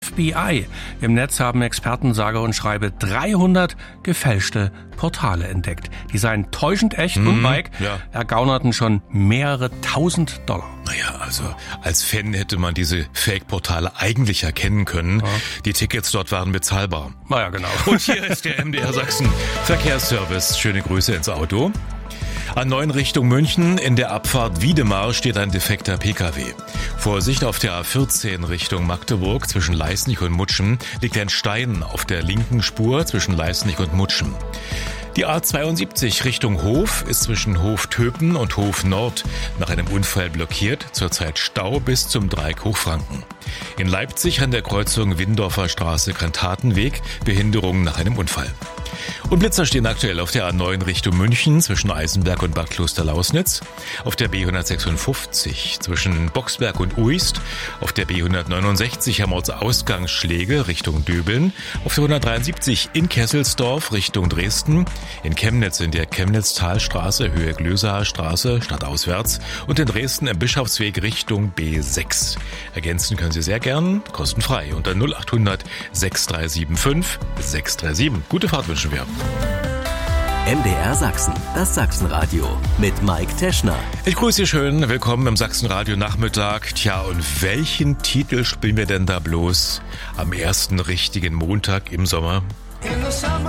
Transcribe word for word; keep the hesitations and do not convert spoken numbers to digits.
F B I. Im Netz haben Experten sage und schreibe dreihundert gefälschte Portale entdeckt. Die seien täuschend echt mhm, und Mike ja. ergaunerten schon mehrere tausend Dollar. Naja, also als Fan hätte man diese Fake-Portale eigentlich erkennen können. Ja. Die Tickets dort waren bezahlbar. Naja, genau. Und hier ist der M D R Sachsen Verkehrsservice. Schöne Grüße ins Auto. A neun Richtung München, in der Abfahrt Wiedemar steht ein defekter Pkw. Vorsicht, auf der A vierzehn Richtung Magdeburg zwischen Leisnig und Mutschen liegt ein Stein auf der linken Spur zwischen Leisnig und Mutschen. Die A zweiundsiebzig Richtung Hof ist zwischen Hof Töpen und Hof Nord nach einem Unfall blockiert, zurzeit Stau bis zum Dreieck Hochfranken. In Leipzig an der Kreuzung Windorfer Straße-Kantatenweg Behinderung nach einem Unfall. Und Blitzer stehen aktuell auf der A neun Richtung München zwischen Eisenberg und Bad Kloster-Lausnitz, auf der B hundertsechsundfünfzig zwischen Boxberg und Uist, auf der B hundertneunundsechzig am Ortsausgang Schläge Richtung Döbeln, auf der hundertdreiundsiebzig in Kesselsdorf Richtung Dresden, in Chemnitz in der Chemnitz-Talstraße Höhe Glösaer Straße stadtauswärts und in Dresden im Bischofsweg Richtung B sechs. Ergänzen können Sie sehr gern, kostenfrei unter null acht hundert sechs drei sieben fünf sechs drei sieben. Gute Fahrt wünschen wir. M D R Sachsen, das Sachsenradio mit Mike Teschner. Ich grüße Sie schön, willkommen im Sachsenradio Nachmittag. Tja, und welchen Titel spielen wir denn da bloß am ersten richtigen Montag im Sommer? In the summer